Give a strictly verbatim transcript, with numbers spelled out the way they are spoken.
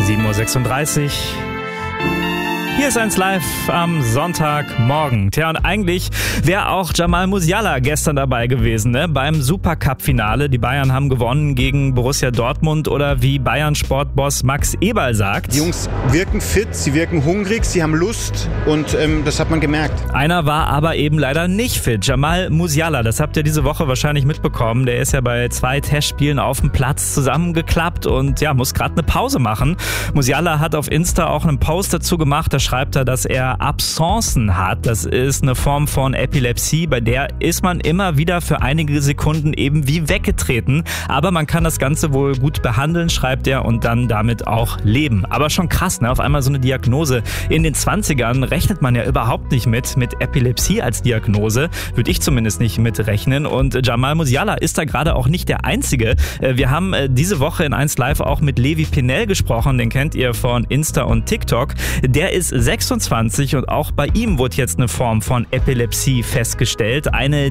sieben Uhr sechsunddreißig. Hier ist eins live am Sonntagmorgen. Tja, und eigentlich wäre auch Jamal Musiala gestern dabei gewesen, ne? Beim Supercup-Finale. Die Bayern haben gewonnen gegen Borussia Dortmund, oder wie Bayern-Sportboss Max Eberl sagt: Die Jungs wirken fit, sie wirken hungrig, sie haben Lust und ähm, das hat man gemerkt. Einer war aber eben leider nicht fit. Jamal Musiala, das habt ihr diese Woche wahrscheinlich mitbekommen. Der ist ja bei zwei Testspielen auf dem Platz zusammengeklappt und ja, muss gerade eine Pause machen. Musiala hat auf Insta auch einen Post dazu gemacht. Da schreibt er, dass er Absencen hat. Das ist eine Form von Epilepsie, bei der ist man immer wieder für einige Sekunden eben wie weggetreten. Aber man kann das Ganze wohl gut behandeln, schreibt er, und dann damit auch leben. Aber schon krass, ne? Auf einmal so eine Diagnose. In den zwanzigern rechnet man ja überhaupt nicht mit, mit Epilepsie als Diagnose. Würde ich zumindest nicht mitrechnen. Und Jamal Musiala ist da gerade auch nicht der Einzige. Wir haben diese Woche in eins live auch mit Levi Pinel gesprochen. Den kennt ihr von Insta und TikTok. Der ist sechsundzwanzig und auch bei ihm wurde jetzt eine Form von Epilepsie festgestellt. Eine,